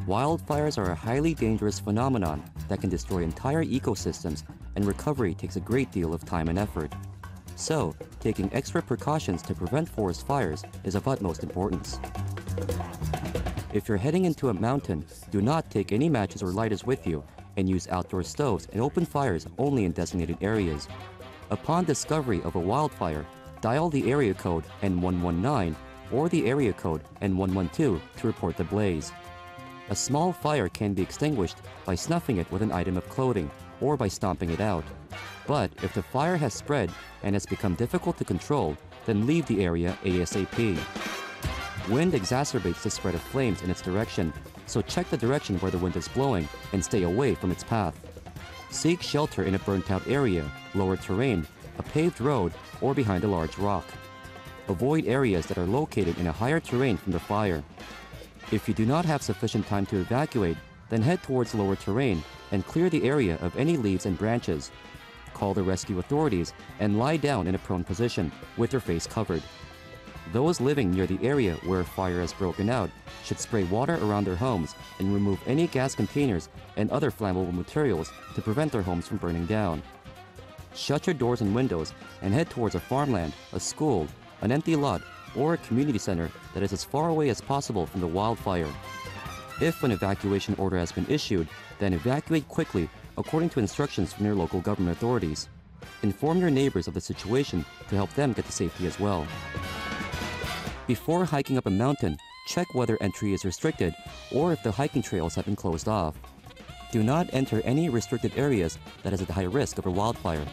Wildfires are a highly dangerous phenomenon that can destroy entire ecosystems, and recovery takes a great deal of time and effort. So, taking extra precautions to prevent forest fires is of utmost importance. If you're heading into a mountain, do not take any matches or lighters with you, and use outdoor stoves and open fires only in designated areas. Upon discovery of a wildfire, dial the area code N119 or the area code N112 to report the blaze. A small fire can be extinguished by snuffing it with an item of clothing or by stomping it out. But if the fire has spread and has become difficult to control, then leave the area ASAP. Wind exacerbates the spread of flames in its direction, so check the direction where the wind is blowing and stay away from its path. Seek shelter in a burnt-out area, lower terrain, a paved road, or behind a large rock. Avoid areas that are located in a higher terrain from the fire. If you do not have sufficient time to evacuate, then head towards lower terrain and clear the area of any leaves and branches. Call the rescue authorities and lie down in a prone position with your face covered. Those living near the area where a fire has broken out should spray water around their homes and remove any gas containers and other flammable materials to prevent their homes from burning down. Shut your doors and windows and head towards a farmland, a school, an empty lot, or a community center that is as far away as possible from the wildfire. If an evacuation order has been issued, then evacuate quickly according to instructions from your local government authorities. Inform your neighbors of the situation to help them get to safety as well. Before hiking up a mountain, check whether entry is restricted or if the hiking trails have been closed off. Do not enter any restricted areas that is at high risk of a wildfire.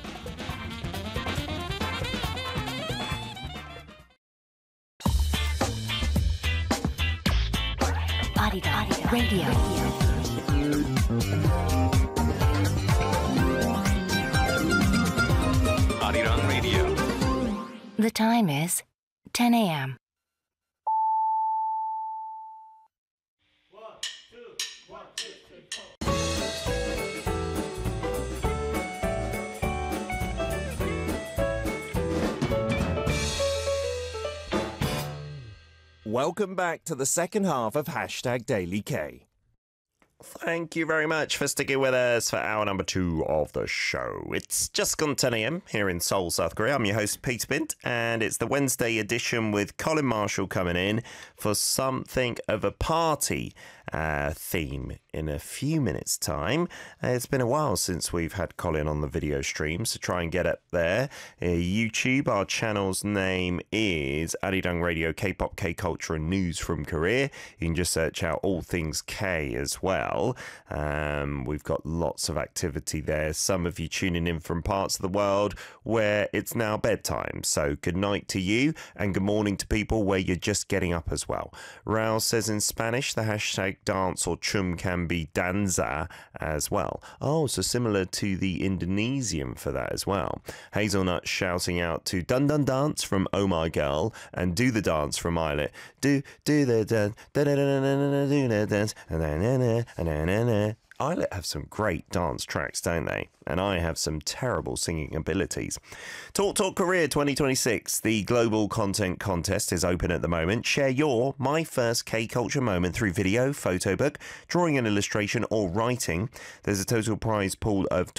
Arirang Radio. Arirang Radio. The time is 10 a.m. Welcome back to the second half of Hashtag Daily K. Thank you very much for sticking with us for hour number 2 of the show. It's just gone 10 a.m. here in Seoul, South Korea. I'm your host, Peter Bint, and it's the Wednesday edition with Colin Marshall coming in for something of a party theme in a few minutes' time. It's been a while since we've had Colin on the video stream, so try and get up there. YouTube, our channel's name is Arirang Radio, K-pop, K-culture and news from Korea. You can just search out all things K as well. We've got lots of activity there. Some of you tuning in from parts of the world where it's now bedtime. So good night to you and good morning to people where you're just getting up as well. Raul says in Spanish, the hashtag dance or chum can be danza as well. Oh, so similar to the Indonesian for that as well. Hazelnut shouting out to Dun Dun Dance from Oh My Girl and Do the Dance from Eyelet. Do the dance, do the dance, Eyelet have some great dance tracks, don't they? And I have some terrible singing abilities. Talk Talk Korea 2026, the global content contest is open at the moment. Share your My First K-Culture moment through video, photo book, drawing and illustration, or writing. There's a total prize pool of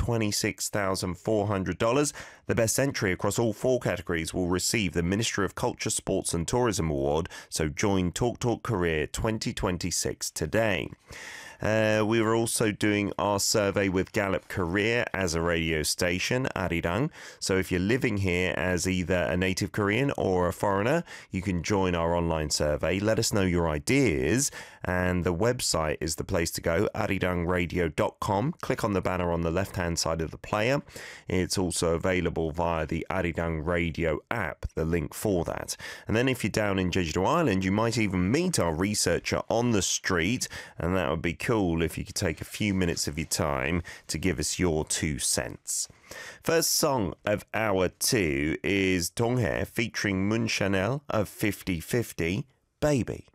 $26,400. The best entry across all 4 categories will receive the Ministry of Culture, Sports and Tourism Award. So join Talk Talk Korea 2026 today. We were also doing our survey with Gallup Korea as a radio station, Arirang. So if you're living here as either a native Korean or a foreigner, you can join our online survey. Let us know your ideas. And the website is the place to go, arirangradio.com. Click on the banner on the left-hand side of the player. It's also available via the Arirang Radio app, the link for that. And then if you're down in Jeju-do Island, you might even meet our researcher on the street, and that would be cool if you could take a few minutes of your time to give us your 2 cents. First song of hour 2 is Donghae featuring Moon Chanel of 50/50, Baby.